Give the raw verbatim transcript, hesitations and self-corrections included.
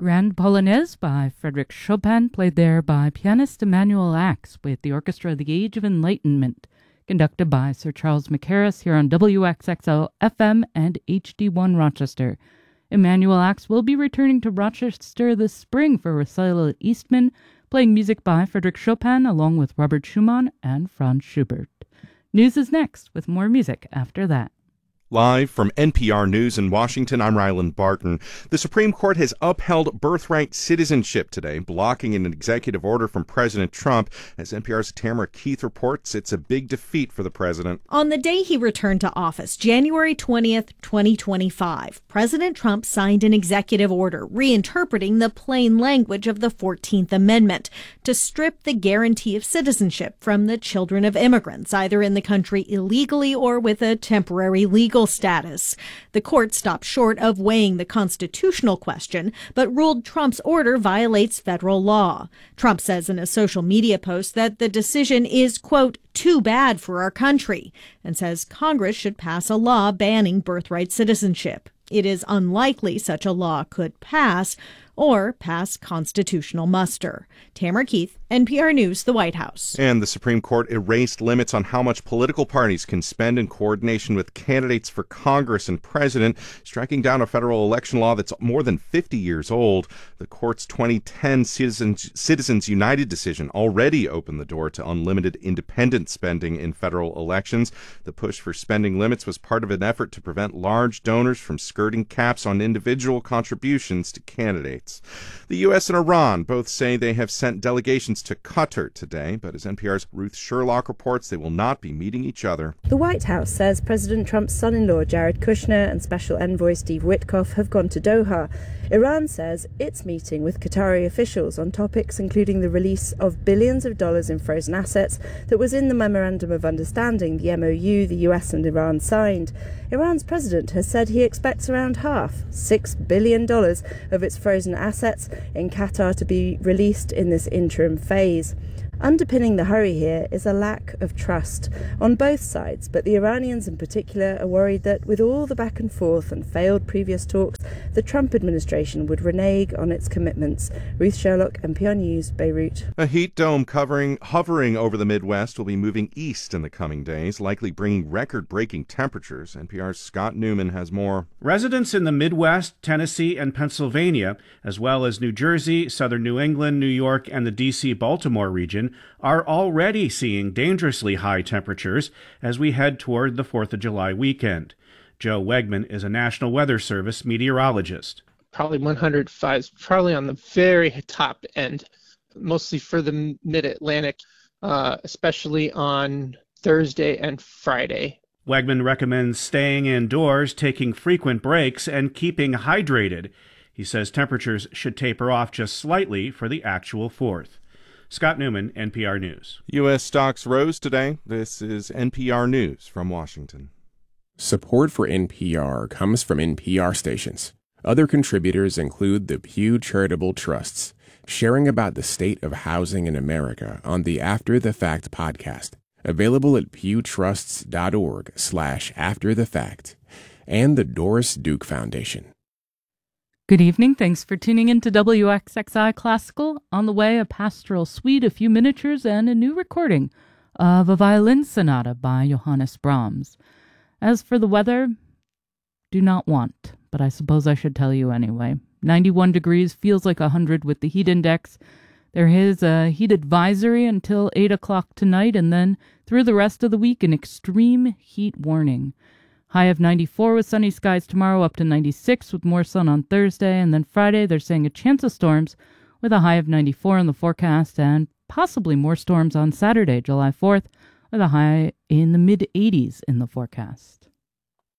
Grand Polonaise by Frédéric Chopin, played there by pianist Emanuel Ax with the orchestra of the Age of Enlightenment, conducted by Sir Charles Mackerras here on W X X L F M and H D one Rochester. Emanuel Ax will be returning to Rochester this spring for a recital at Eastman, playing music by Frédéric Chopin along with Robert Schumann and Franz Schubert. News is next, with more music after that. Live from N P R News in Washington, I'm Ryland Barton. The Supreme Court has upheld birthright citizenship today, blocking an executive order from President Trump. As N P R's Tamara Keith reports, it's a big defeat for the president. On the day he returned to office, January twentieth, twenty twenty-five, President Trump signed an executive order reinterpreting the plain language of the fourteenth Amendment to strip the guarantee of citizenship from the children of immigrants, either in the country illegally or with a temporary legal status. The court stopped short of weighing the constitutional question, but ruled Trump's order violates federal law. Trump says in a social media post that the decision is, quote, too bad for our country, and says Congress should pass a law banning birthright citizenship. It is unlikely such a law could pass or pass constitutional muster. Tamara Keith, N P R News, the White House. And the Supreme Court erased limits on how much political parties can spend in coordination with candidates for Congress and president, striking down a federal election law that's more than fifty years old. The court's twenty ten Citizens, Citizens United decision already opened the door to unlimited independent spending in federal elections. The push for spending limits was part of an effort to prevent large donors from skirting caps on individual contributions to candidates. The U S and Iran both say they have sent delegations to Qatar today, but as N P R's Ruth Sherlock reports, they will not be meeting each other. The White House says President Trump's son-in-law Jared Kushner and Special Envoy Steve Witkoff have gone to Doha. Iran says it's meeting with Qatari officials on topics including the release of billions of dollars in frozen assets that was in the Memorandum of Understanding, the M O U, the U S and Iran signed. Iran's president has said he expects around half, six billion dollars, of its frozen assets in Qatar to be released in this interim phase. Underpinning the hurry here is a lack of trust on both sides, but the Iranians in particular are worried that with all the back and forth and failed previous talks, the Trump administration would renege on its commitments. Ruth Sherlock, N P R News, Beirut. A heat dome covering hovering over the Midwest will be moving east in the coming days, likely bringing record-breaking temperatures. N P R's Scott Newman has more. Residents in the Midwest, Tennessee, and Pennsylvania, as well as New Jersey, southern New England, New York, and the D C Baltimore region, are already seeing dangerously high temperatures as we head toward the fourth of July weekend. Joe Wegman is a National Weather Service meteorologist. Probably one hundred five, probably on the very top end, mostly for the mid-Atlantic, uh, especially on Thursday and Friday. Wegman recommends staying indoors, taking frequent breaks, and keeping hydrated. He says temperatures should taper off just slightly for the actual fourth. Scott Newman, N P R News. U S stocks rose today. This is N P R News from Washington. Support for N P R comes from N P R stations. Other contributors include the Pew Charitable Trusts, sharing about the state of housing in America on the After the Fact podcast, available at pewtrusts.org slash after the fact, and the Doris Duke Foundation. Good evening. Thanks for tuning in to W X X I Classical. On the way, a pastoral suite, a few miniatures, and a new recording of a violin sonata by Johannes Brahms. As for the weather, do not want, but I suppose I should tell you anyway. ninety-one degrees, feels like one hundred with the heat index. There is a heat advisory until eight o'clock tonight, and then through the rest of the week, an extreme heat warning. High of ninety-four with sunny skies tomorrow, up to ninety-six with more sun on Thursday. And then Friday, they're saying a chance of storms with a high of ninety-four in the forecast, and possibly more storms on Saturday, July fourth, with a high in the mid-eighties in the forecast.